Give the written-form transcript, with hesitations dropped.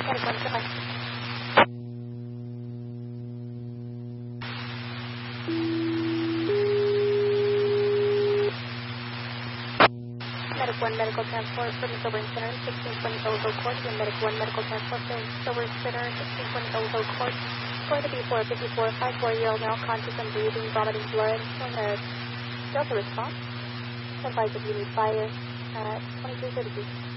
Medic 1, goodbye. Medic 1 medical transport from the Silver Center, 1620 Ozone Court. And Medic 1 medical transport from Silver Center, 1620 Ozone Court. Going to be 454, 54-year-old male, conscious and breathing, vomiting blood. Going to Delta response. Advise if you need fire at 2332.